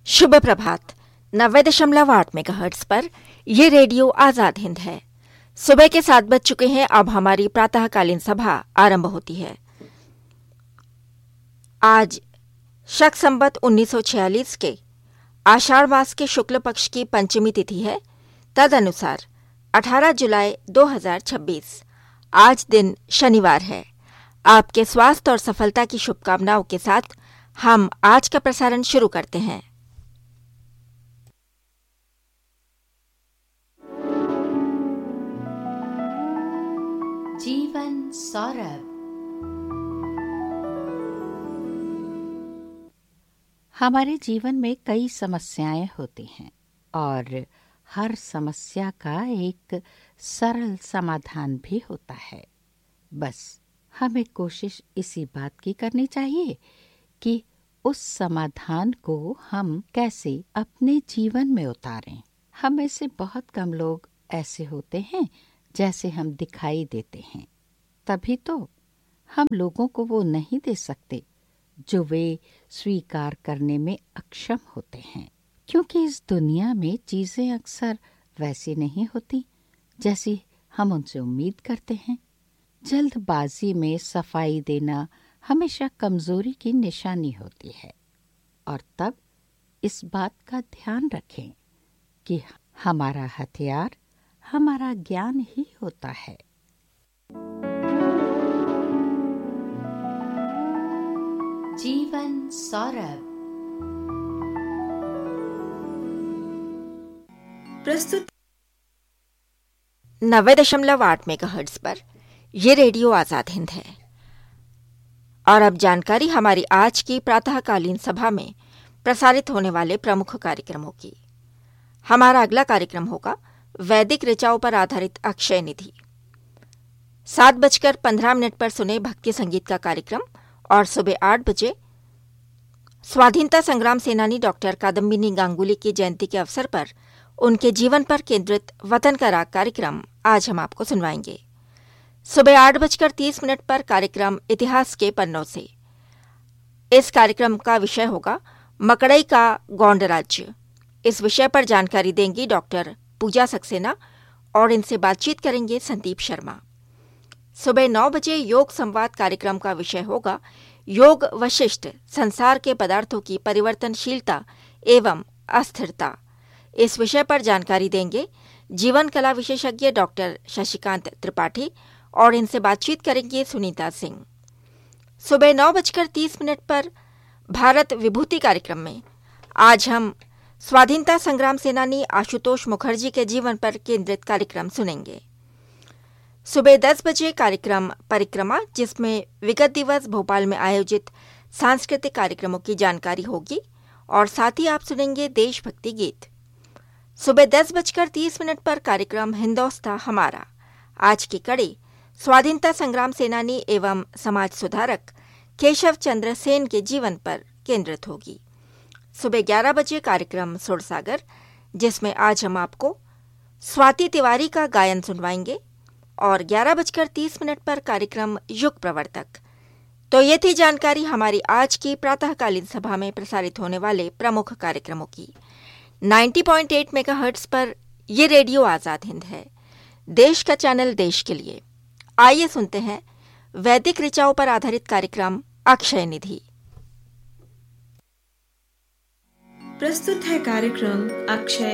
शुभ प्रभात। 90.8 megahertz पर ये radio Azad Hind है। सुबह के 7 बज चुके हैं। अब हमारी प्रातःकालीन सभा आरंभ होती है। आज शक संवत 1946 के आषाढ़ मास के शुक्ल पक्ष की पंचमी तिथि है। तदनुसार 18 जुलाई 2026 आज दिन शनिवार है। आपके स्वास्थ्य और सफलता की शुभकामनाओं के साथ हम आज का प्रसारण शुरू करते हैं। जीवन सौरभ। हमारे जीवन में कई समस्याएं होती हैं और हर समस्या का एक सरल समाधान भी होता है। बस हमें कोशिश इसी बात की करनी चाहिए कि उस समाधान को हम कैसे अपने जीवन में उतारें। हम में से बहुत कम लोग ऐसे होते हैं जैसे हम दिखाई देते हैं, तभी तो हम लोगों को वो नहीं दे सकते जो वे स्वीकार करने में अक्षम होते हैं। क्योंकि इस दुनिया में चीजें अक्सर वैसी नहीं होती जैसी हम उनसे उम्मीद करते हैं। जल्दबाजी में सफाई देना हमेशा कमजोरी की निशानी होती है, और तब इस बात का ध्यान रखें कि हमारा हथियार हमारा ज्ञान ही होता है। जीवन सौरभ प्रस्तुत 90.8 मेगाहर्ट्ज पर यह रेडियो आजाद हिंद है। और अब जानकारी हमारी आज की प्रातःकालीन सभा में प्रसारित होने वाले प्रमुख कार्यक्रमों की। हमारा अगला कार्यक्रम होगा वैदिक ऋचाओं पर आधारित अक्षय निधि। 7:15 पर सुने भक्ति संगीत का कार्यक्रम, और सुबह 8 बजे स्वाधीनता संग्राम सेनानी डॉक्टर कादम्बिनी गांगुली की जयंती के अवसर पर उनके जीवन पर केंद्रित वतन का राग कार्यक्रम आज हम आपको सुनवाएंगे। सुबह 8:30 पर कार्यक्रम इतिहास के पन्नों से। इस कार्यक्रम का विषय होगा मकड़ई का गौंड राज्य। इस विषय पर जानकारी देंगी डॉक्टर पूजा सक्सेना और इनसे बातचीत करेंगे संदीप शर्मा। सुबह 9 बजे योग संवाद कार्यक्रम का विषय होगा योग वशिष्ठ, संसार के पदार्थों की परिवर्तनशीलता एवं अस्थिरता। इस विषय पर जानकारी देंगे जीवन कला विशेषज्ञ डॉक्टर शशिकांत त्रिपाठी और इनसे बातचीत करेंगे सुनीता सिंह। सुबह 9:30 पर भारत विभूति कार्यक्रम में आज हम स्वाधीनता संग्राम सेनानी आशुतोष मुखर्जी के जीवन पर केंद्रित कार्यक्रम सुनेंगे। सुबह 10 बजे कार्यक्रम परिक्रमा, जिसमें विगत दिवस भोपाल में आयोजित सांस्कृतिक कार्यक्रमों की जानकारी होगी और साथ ही आप सुनेंगे देशभक्ति गीत। सुबह 10:30 पर कार्यक्रम हिंदोस्तां हमारा। आज की कड़ी स्वाधीनता संग्राम सेनानी एवं समाज सुधारक केशव चंद्र सेन के जीवन पर केंद्रित होगी। सुबह 11 बजे कार्यक्रम सुरसागर, जिसमें आज हम आपको स्वाति तिवारी का गायन सुनवाएंगे, और 11:30 पर कार्यक्रम युग प्रवर्तक। तो ये थी जानकारी हमारी आज की प्रातःकालीन सभा में प्रसारित होने वाले प्रमुख कार्यक्रमों की। 90.8 मेगाहर्ट्ज पर यह रेडियो आजाद हिंद है, देश का चैनल देश के लिए। आइए सुनते हैं वैदिक ऋचाओं पर आधारित कार्यक्रम अक्षय निधि। प्रस्तुत है कार्यक्रम अक्षय